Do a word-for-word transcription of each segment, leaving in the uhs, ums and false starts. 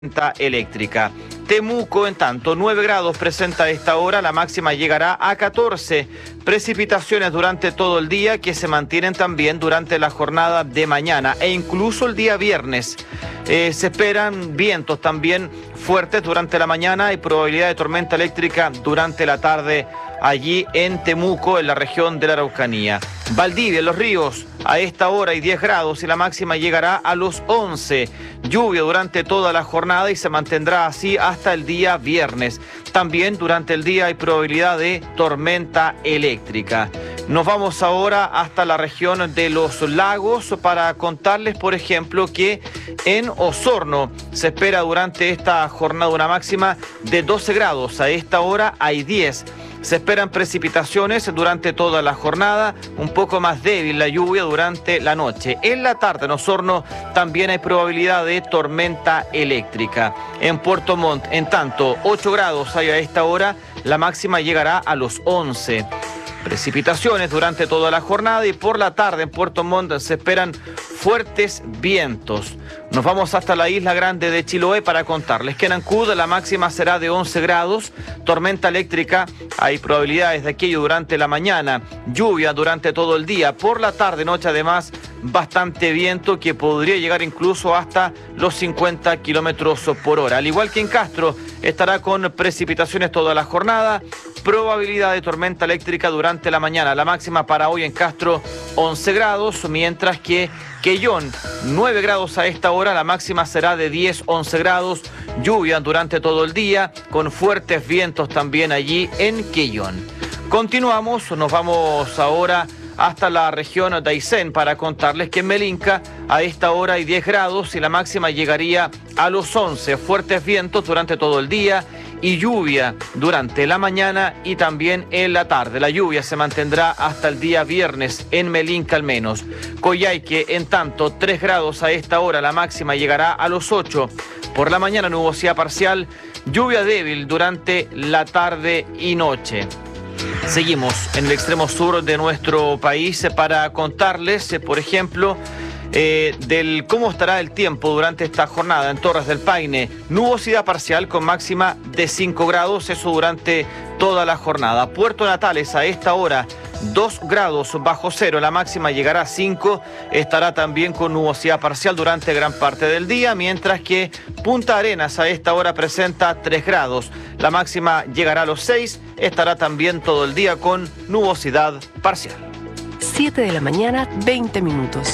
eléctrica. Temuco, en tanto, nueve grados presenta a esta hora, la máxima llegará a catorce. Precipitaciones durante todo el día que se mantienen también durante la jornada de mañana e incluso el día viernes. Eh, se esperan vientos también fuertes durante la mañana y probabilidad de tormenta eléctrica durante la tarde allí en Temuco, en la región de la Araucanía. Valdivia, en Los Ríos, a esta hora hay diez grados y la máxima llegará a los once. Lluvia durante toda la jornada y se mantendrá así hasta el día viernes. También durante el día hay probabilidad de tormenta eléctrica. Nos vamos ahora hasta la región de los lagos para contarles, por ejemplo, que en Osorno se espera durante esta jornada una máxima de doce grados. A esta hora hay diez. Se esperan precipitaciones durante toda la jornada, un poco más débil la lluvia durante la noche. En la tarde en Osorno también hay probabilidad de tormenta eléctrica. En Puerto Montt, en tanto, ocho grados hay a esta hora, la máxima llegará a los once. Precipitaciones durante toda la jornada y por la tarde en Puerto Montt se esperan fuertes vientos. Nos vamos hasta la isla grande de Chiloé para contarles que en Ancud la máxima será de once grados, tormenta eléctrica, hay probabilidades de aquello durante la mañana, lluvia durante todo el día, por la tarde, noche además, bastante viento que podría llegar incluso hasta los cincuenta kilómetros por hora. Al igual que en Castro, estará con precipitaciones toda la jornada, probabilidad de tormenta eléctrica durante la mañana. La máxima para hoy en Castro, once grados, mientras que Quellón, nueve grados a esta hora, la máxima será de diez, once grados, lluvia durante todo el día, con fuertes vientos también allí en Quellón. Continuamos, nos vamos ahora hasta la región de Aysén para contarles que en Melinca a esta hora hay diez grados y la máxima llegaría a los once, fuertes vientos durante todo el día y lluvia durante la mañana y también en la tarde. La lluvia se mantendrá hasta el día viernes en Melinca al menos. Coyhaique, en tanto, tres grados a esta hora, la máxima llegará a los ocho. Por la mañana nubosidad parcial, lluvia débil durante la tarde y noche. Seguimos en el extremo sur de nuestro país para contarles, por ejemplo, Eh, del cómo estará el tiempo durante esta jornada en Torres del Paine. Nubosidad parcial con máxima de cinco grados, eso durante toda la jornada. Puerto Natales a esta hora dos grados bajo cero, la máxima llegará a cinco, estará también con nubosidad parcial durante gran parte del día, mientras que Punta Arenas a esta hora presenta tres grados, la máxima llegará a los seis, estará también todo el día con nubosidad parcial. siete de la mañana, veinte minutos.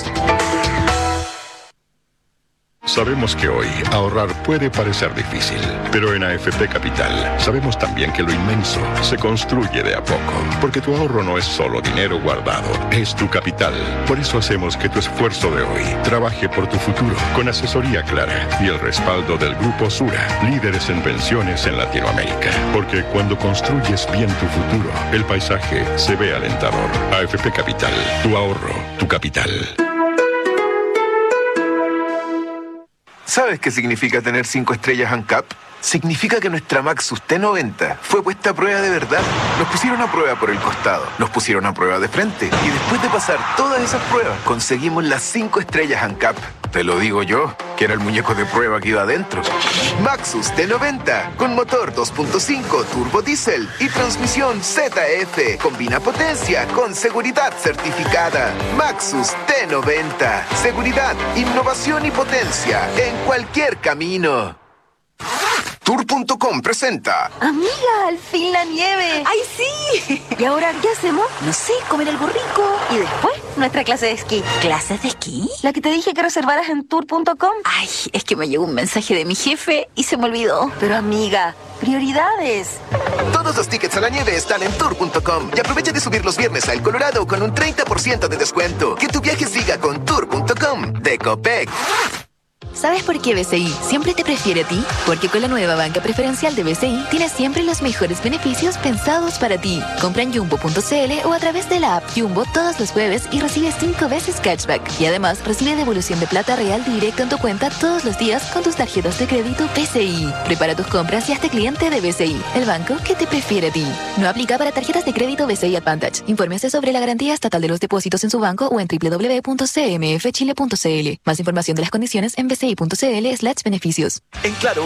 Sabemos que hoy ahorrar puede parecer difícil, pero en A F P Capital sabemos también que lo inmenso se construye de a poco, porque tu ahorro no es solo dinero guardado, es tu capital. Por eso hacemos que tu esfuerzo de hoy trabaje por tu futuro, con asesoría clara y el respaldo del Grupo Sura, líderes en pensiones en Latinoamérica. Porque cuando construyes bien tu futuro, el paisaje se ve alentador. A F P Capital, tu ahorro, tu capital. ¿Sabes qué significa tener cinco estrellas ANCAP? Significa que nuestra Maxus T noventa fue puesta a prueba de verdad. Nos pusieron a prueba por el costado, nos pusieron a prueba de frente y después de pasar todas esas pruebas, conseguimos las cinco estrellas ANCAP. Te lo digo yo, que era el muñeco de prueba que iba adentro. Maxus T noventa, con motor dos punto cinco turbo diésel y transmisión Z F. Combina potencia con seguridad certificada. Maxus T noventa, seguridad, innovación y potencia en cualquier camino. Tour punto com presenta. Amiga, al fin la nieve. ¡Ay, sí! ¿Y ahora qué hacemos? No sé, comer algo rico. Y después, nuestra clase de esquí. ¿Clases de esquí? La que te dije que reservaras en tour punto com. Ay, es que me llegó un mensaje de mi jefe y se me olvidó. Pero amiga, prioridades. Todos los tickets a la nieve están en tour punto com. Y aprovecha de subir los viernes a El Colorado con un treinta por ciento de descuento. Que tu viaje siga con tour punto com de Copec. ¿Sabes por qué B C I siempre te prefiere a ti? Porque con la nueva banca preferencial de B C I tienes siempre los mejores beneficios pensados para ti. Compra en jumbo punto c l o a través de la app Jumbo todos los jueves y recibe cinco veces cashback. Y además recibe devolución de plata real directo en tu cuenta todos los días con tus tarjetas de crédito B C I. Prepara tus compras y hazte cliente de B C I, el banco que te prefiere a ti. No aplica para tarjetas de crédito B C I Advantage. Infórmese sobre la garantía estatal de los depósitos en su banco o en doble u doble u doble u punto c m f chile punto c l. Más información de las condiciones en B C I. bci.cl slash beneficios. En Claro,